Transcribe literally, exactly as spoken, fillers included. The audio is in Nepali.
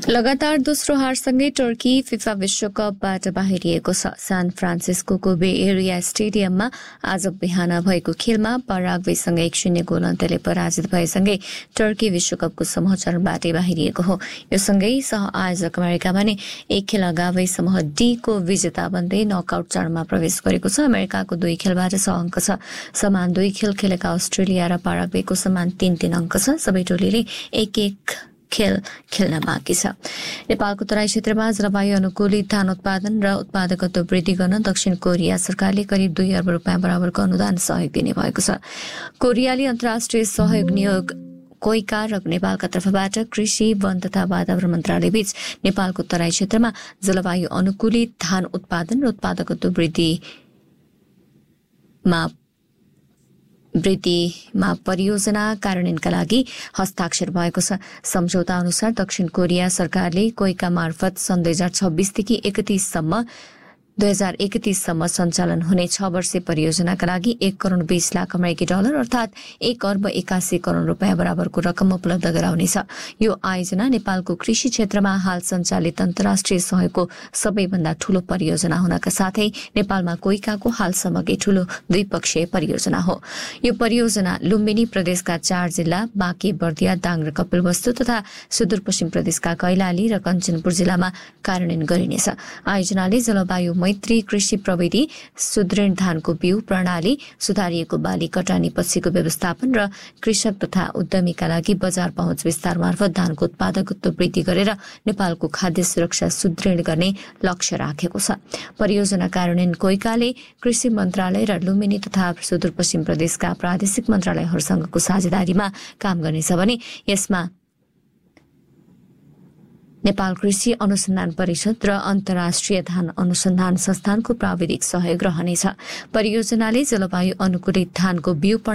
लगातार दोस्रो हारसँगै टर्की फिफा विश्वकपबाट बाहिरिएको छ। सान फ्रान्सिस्कोको बे एरिया स्टेडियममा आज बिहान भएको खेलमा पराग्वेसँग एक शून्य गोल अन्तरले पराजित भएसँगै टर्की विश्वकपको समूह चरणबाट बाहिरिएको हो। यो सँगै सह आयोजक अमेरिका भने एक खेल अगावै समूह डी को विजेता बन्दै नकआउट चरणमा प्रवेश गरेको छ। अमेरिकाको दुई खेलबाट छ अङ्क छ। समान दुई खेल खेलेका अस्ट्रेलिया र पराग्वेको समान तीन तीन अङ्क छ। सबै टोलीले एक एक खेल खेल्न बाँकी छ। नेपालको तराई क्षेत्रमा जलवायु अनुकूलित धान उत्पादन र उत्पादकत्व वृद्धि गर्न दक्षिण कोरिया सरकारले करिब दुई अर्ब रुपियाँ बराबरको अनुदान सहयोग दिने भएको छ। कोरियाली अन्तर्राष्ट्रिय सहयोग नियोग कोइका र नेपालका तर्फबाट कृषि वन तथा वातावरण मन्त्रालय बीच नेपालको तराई क्षेत्रमा जलवायु अनुकूलित धान उत्पादन र उत्पादकत्व वृद्धिमा वृद्धिमा परियोजना कार्यान्वयनका लागि हस्ताक्षर भएको छ। सम्झौता अनुसार दक्षिण कोरिया सरकारले कोइका मार्फत सन् दुई हजार छब्बीसदेखि एकतीससम्म दुई हजार एकतीससम्म सञ्चालन हुने छ वर्षे परियोजनाका लागि एक करोड़ बीस लाख अमेरिकी डलर अर्थात एक अर्ब एकासी करोड़ रुपियाँ बराबरको रकम उपलब्ध गराउनेछ। यो आयोजना नेपालको कृषि क्षेत्रमा हाल सञ्चालित अन्तर्राष्ट्रिय सहयोगको सबैभन्दा ठूलो परियोजना हुनका साथै नेपालमा कोइकाको हालसम्मकै ठूलो द्विपक्षीय परियोजना हो। यो परियोजना लुम्बिनी प्रदेशका चार जिल्ला बाँके बर्दिया दाङ र कपिलवस्तु तथा सुदूरपश्चिम प्रदेशका कैलाली र कञ्चनपुर जिल्लामा कार्यान्वयन गरिनेछ। आयोजनाले जलवायु मैत्री कृषि प्रविधि सुदृढ धानको बिउ प्रणाली सुधारिएको बाली कटानी पछिको व्यवस्थापन र कृषक तथा उद्यमीका लागि बजार पहुँच विस्तार मार्फत धानको उत्पादकत्व वृद्धि गरेर नेपालको खाद्य सुरक्षा सुदृढ गर्ने लक्ष्य राखेको छ। परियोजना कार्यान्वयन कोइकाले कृषि मन्त्रालय र लुम्बिनी तथा सुदूरपश्चिम प्रदेशका प्रादेशिक मन्त्रालयहरूसँगको साझेदारीमा काम गर्नेछ भने यसमा नेपाल कृषि अनुसन्धान परिषद र अन्तर्राष्ट्रिय धान अनुसन्धान संस्थानको प्राविधिक सहयोग रहनेछ। परियोजनाले जलवायु अनुकूलित धानको बिउ